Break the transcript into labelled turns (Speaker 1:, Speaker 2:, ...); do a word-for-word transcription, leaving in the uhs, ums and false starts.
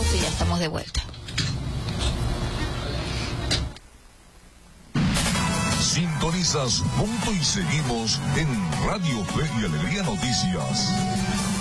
Speaker 1: minutos y ya estamos de vuelta.
Speaker 2: Sintonizas Punto y Seguimos en Radio Fe y Alegría Noticias.